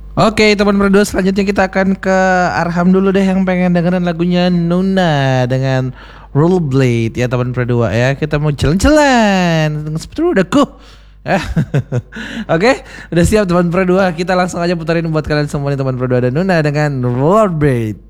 Oke, teman berdua, selanjutnya kita akan ke Arham dulu deh yang pengen dengerin lagunya Nuna dengan Rollerblade ya teman berdua ya. Kita mau jalan-jalan dengan sepatu rodaku. Ya. Oke, udah siap teman berdua. Kita langsung aja puterin buat kalian semua nih teman berdua dan Nuna dengan Rollerblade.